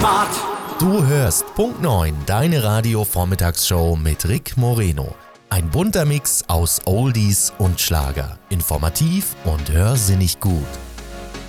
Smart. Du hörst Punkt 9, deine Radio-Vormittagsshow mit Rick Moreno. Ein bunter Mix aus Oldies und Schlager. Informativ und hörsinnig gut.